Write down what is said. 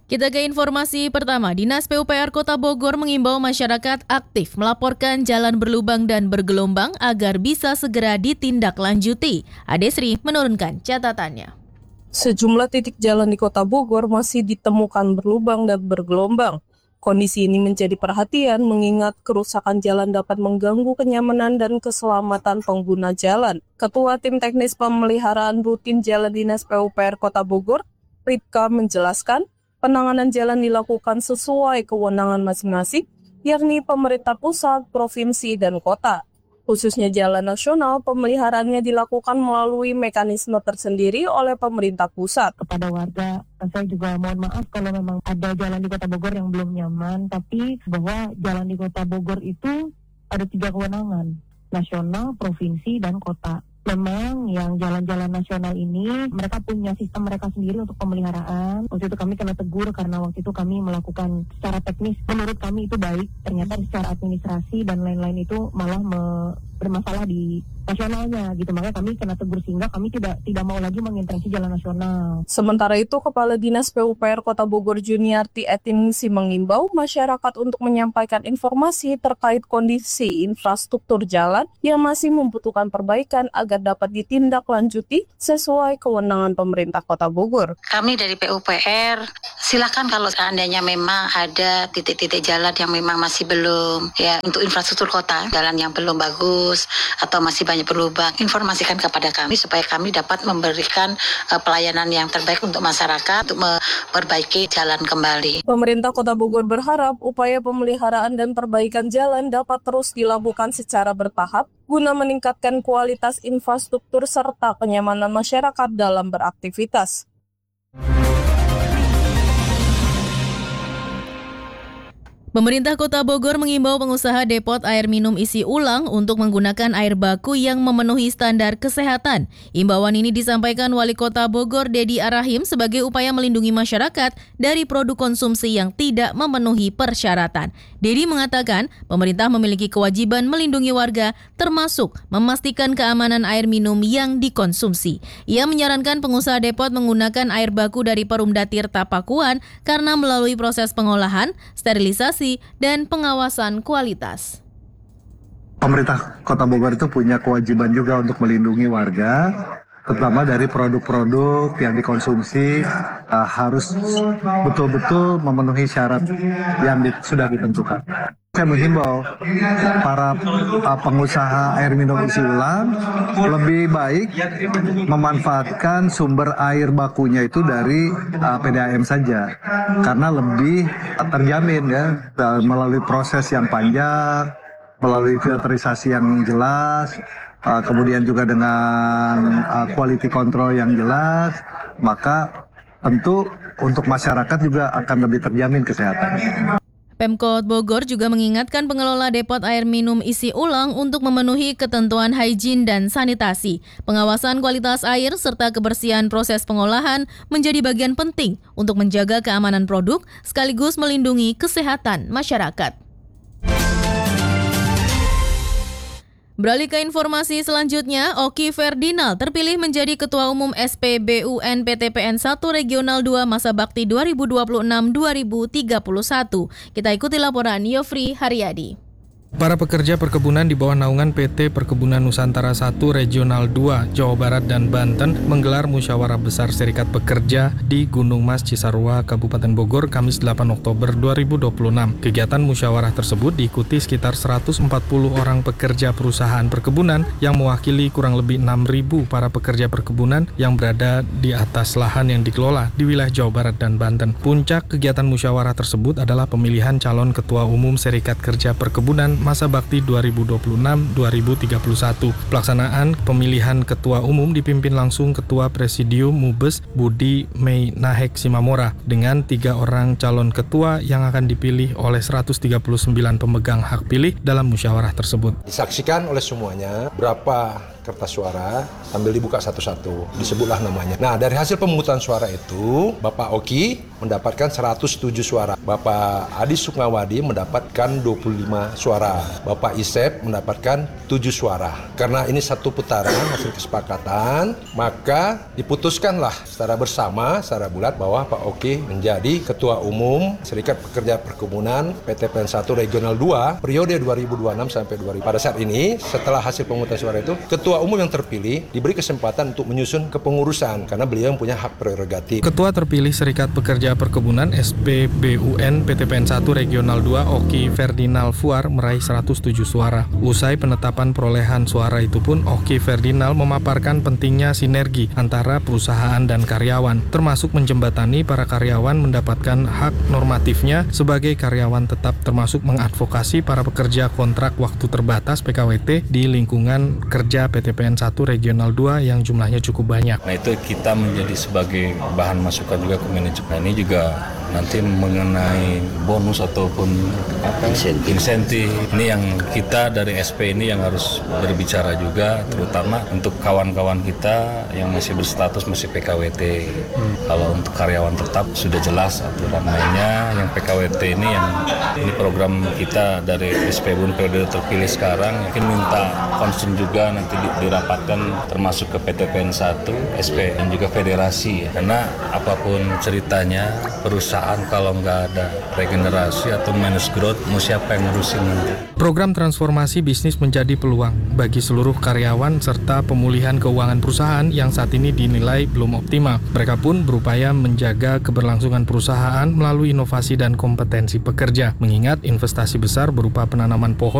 Kita ke informasi pertama. Dinas PUPR Kota Bogor mengimbau masyarakat aktif melaporkan jalan berlubang dan bergelombang agar bisa segera ditindaklanjuti. Adesri menurunkan catatannya. Sejumlah titik jalan di Kota Bogor masih ditemukan berlubang dan bergelombang. Kondisi ini menjadi perhatian mengingat kerusakan jalan dapat mengganggu kenyamanan dan keselamatan pengguna jalan. Ketua Tim Teknis Pemeliharaan Rutin Jalan Dinas PUPR Kota Bogor, Ripka, menjelaskan, penanganan jalan dilakukan sesuai kewenangan masing-masing, yakni pemerintah pusat, provinsi, dan kota. Khususnya jalan nasional, pemeliharaannya dilakukan melalui mekanisme tersendiri oleh pemerintah pusat. Kepada warga, saya juga mohon maaf kalau memang ada jalan di Kota Bogor yang belum nyaman, tapi bahwa jalan di Kota Bogor itu ada 3 kewenangan, nasional, provinsi, dan kota. Memang yang jalan-jalan nasional ini mereka punya sistem mereka sendiri untuk pemeliharaan. Waktu itu kami kena tegur karena waktu itu kami melakukan secara teknis. Menurut kami itu baik, ternyata secara administrasi dan lain-lain itu malah bermasalah di nasionalnya gitu. Makanya kami kena tegur sehingga kami tidak mau lagi mengintervensi jalan nasional. Sementara itu, Kepala Dinas PUPR Kota Bogor Juniarti Etingsi mengimbau masyarakat untuk menyampaikan informasi terkait kondisi infrastruktur jalan yang masih membutuhkan perbaikan agar dapat ditindaklanjuti sesuai kewenangan pemerintah Kota Bogor. Kami dari PUPR silakan kalau seandainya memang ada titik-titik jalan yang memang masih belum ya untuk infrastruktur kota, jalan yang belum bagus atau masih banyak berlubang, informasikan kepada kami supaya kami dapat memberikan pelayanan yang terbaik untuk masyarakat untuk memperbaiki jalan kembali. Pemerintah Kota Bogor berharap upaya pemeliharaan dan perbaikan jalan dapat terus dilakukan secara bertahap guna meningkatkan kualitas infrastruktur serta kenyamanan masyarakat dalam beraktivitas. Pemerintah Kota Bogor mengimbau pengusaha depot air minum isi ulang untuk menggunakan air baku yang memenuhi standar kesehatan. Imbauan ini disampaikan Wali Kota Bogor Dedi Arahim sebagai upaya melindungi masyarakat dari produk konsumsi yang tidak memenuhi persyaratan. Dedi mengatakan pemerintah memiliki kewajiban melindungi warga termasuk memastikan keamanan air minum yang dikonsumsi. Ia menyarankan pengusaha depot menggunakan air baku dari Perumda Tirta Pakuan karena melalui proses pengolahan, sterilisasi, dan pengawasan kualitas. Pemerintah Kota Bogor itu punya kewajiban juga untuk melindungi warga, terutama dari produk-produk yang dikonsumsi harus betul-betul memenuhi syarat yang sudah ditentukan. Saya menghimbau para pengusaha air minum isi ulang lebih baik memanfaatkan sumber air bakunya itu dari PDAM saja, karena lebih terjamin ya melalui proses yang panjang, melalui filterisasi yang jelas, kemudian juga dengan quality control yang jelas, maka tentu untuk masyarakat juga akan lebih terjamin kesehatannya. Pemkot Bogor juga mengingatkan pengelola depot air minum isi ulang untuk memenuhi ketentuan higien dan sanitasi. Pengawasan kualitas air serta kebersihan proses pengolahan menjadi bagian penting untuk menjaga keamanan produk sekaligus melindungi kesehatan masyarakat. Beralih ke informasi selanjutnya, Oki Ferdinand terpilih menjadi Ketua Umum SPBUN PTPN 1 Regional 2 masa bakti 2026-2031. Kita ikuti laporan Yofri Haryadi. Para pekerja perkebunan di bawah naungan PT Perkebunan Nusantara 1 Regional 2 Jawa Barat dan Banten menggelar musyawarah besar Serikat Pekerja di Gunung Mas Cisarua, Kabupaten Bogor, Kamis 8 Oktober 2026. Kegiatan musyawarah tersebut diikuti sekitar 140 orang pekerja perusahaan perkebunan yang mewakili kurang lebih 6.000 para pekerja perkebunan yang berada di atas lahan yang dikelola di wilayah Jawa Barat dan Banten. Puncak kegiatan musyawarah tersebut adalah pemilihan calon Ketua Umum Serikat Kerja Perkebunan masa bakti 2026-2031. Pelaksanaan pemilihan ketua umum dipimpin langsung Ketua Presidium Mubes Budi Mei Nahek Simamora dengan 3 orang calon ketua yang akan dipilih oleh 139 pemegang hak pilih dalam musyawarah tersebut. Disaksikan oleh semuanya berapa kertas suara sambil dibuka satu-satu, disebutlah namanya. Nah, dari hasil pemungutan suara itu, Bapak Oki mendapatkan 107 suara, Bapak Adi Sukmawadi mendapatkan 25 suara, Bapak Isep mendapatkan 7 suara. Karena ini satu putaran hasil kesepakatan, maka diputuskanlah secara bersama, secara bulat bahwa Pak Oki menjadi Ketua Umum Serikat Pekerja Perkebunan PT PN 1 Regional 2 periode 2026 sampai 2000. Pada saat ini, setelah hasil pemungutan suara itu, Ketua Umum yang terpilih diberi kesempatan untuk menyusun kepengurusan karena beliau punya hak prerogatif. Ketua terpilih Serikat Pekerja Perkebunan SPBUN PT PN 1 Regional 2 Oki Ferdinal Fuar meraih 107 suara. Usai penetapan perolehan suara itu pun Oki Ferdinal memaparkan pentingnya sinergi antara perusahaan dan karyawan, termasuk menjembatani para karyawan mendapatkan hak normatifnya sebagai karyawan tetap, termasuk mengadvokasi para pekerja kontrak waktu terbatas PKWT di lingkungan kerja PT PN 1 Regional 2 yang jumlahnya cukup banyak. Nah, itu kita menjadi sebagai bahan masukan juga ke manajemen. Nah, ini juga nanti mengenai bonus ataupun insentif. Ini yang kita dari SP ini yang harus berbicara juga, terutama untuk kawan-kawan kita yang masih berstatus masih PKWT. Kalau untuk karyawan tetap sudah jelas aturan mainnya. Yang PKWT ini program kita dari SPBUN periode terpilih sekarang, mungkin minta concern juga nanti dirapatkan termasuk ke PT PN 1, SP dan juga federasi. Karena apapun ceritanya perusahaan kalau nggak ada regenerasi atau minus growth, mau siapa yang ngurusin nanti? Program transformasi bisnis menjadi peluang bagi seluruh karyawan serta pemulihan keuangan perusahaan yang saat ini dinilai belum optimal. Mereka pun berupaya menjaga keberlangsungan perusahaan melalui inovasi dan kompetensi pekerja, mengingat investasi besar berupa penanaman pohon